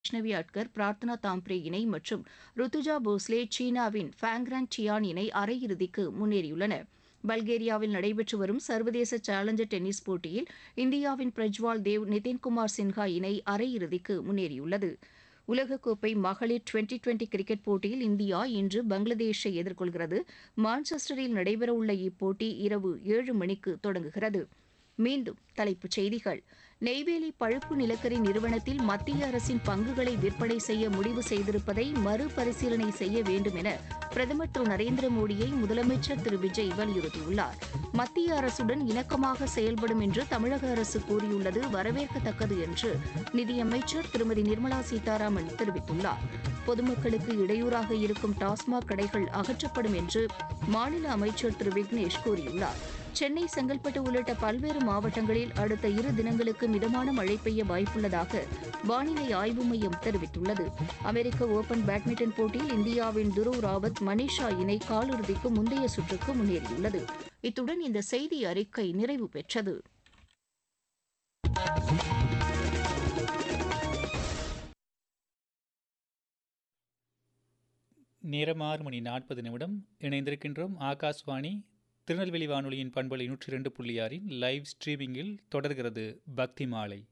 வைஷ்ணவி அட்கர், பிரார்த்தனா தாம்ப்ரே இணை மற்றும் ருத்துஜா போஸ்லே சீனாவின் ஃபேங்ரான் டியான் இணை அரையிறுதிக்கு முன்னேறியுள்ளன. பல்கேரியாவில் நடைபெற்று வரும் சர்வதேச சேலஞ்சர் டென்னிஸ் போட்டியில் இந்தியாவின் பிரஜ்வால் தேவ் நிதின்குமார் சின்ஹா இணை அரையிறுதிக்கு முன்னேறியுள்ளது. உலகக்கோப்பை மகளிர் டுவெண்டி கிரிக்கெட் போட்டியில் இந்தியா இன்று பங்களாதேஷை எதிர்கொள்கிறது. மான்செஸ்டரில் நடைபெறவுள்ள இப்போட்டி இரவு 7 மணிக்கு தொடங்குகிறது. மீண்டும் தலைப்புச் செய்திகள். நெய்வேலி பழுப்பு நிலக்கரி நிறுவனத்தில் மத்திய அரசின் பங்குகளை விற்பனை செய்ய முடிவு செய்திருப்பதை மறுபரிசீலனை செய்ய வேண்டும் என பிரதமர் திரு நரேந்திர மோடியை முதலமைச்சர் திரு விஜய் வலியுறுத்தியுள்ளார். மத்திய அரசுடன் இணக்கமாக செயல்படும் என்று தமிழக அரசு கூறியுள்ளது வரவேற்கத்தக்கது என்று நிதியமைச்சர் திருமதி நிர்மலா சீதாராமன் தெரிவித்துள்ளார். பொதுமக்களுக்கு இடையூறாக இருக்கும் டாஸ்மாக் கடைகள் அகற்றப்படும் என்று மாநில அமைச்சர் திரு விக்னேஷ் கூறியுள்ளார். சென்னை, செங்கல்பட்டு உள்ளிட்ட பல்வேறு மாவட்டங்களில் அடுத்த 2 தினங்களுக்கு மிதமான மழை பெய்ய வாய்ப்புள்ளதாக வானிலை ஆய்வு மையம் தெரிவித்துள்ளது. அமெரிக்க ஓபன் பேட்மிண்டன் போட்டியில் இந்தியாவின் துருவ் ராவத், மனிஷா இணை காலிறுதிக்கு முந்தைய சுற்றுக்கு முன்னேறியுள்ளது. இத்துடன் இந்த செய்தி அறிக்கை நிறைவு பெற்றது. நேரம் 6:40 இணைந்திருக்கின்றோம். ஆகாஷ்வாணி திருநெல்வேலி வானொலியின் பண்பலை 102.6 லைவ் ஸ்ட்ரீமிங்கில் தொடர்கிறது பக்தி மாலை.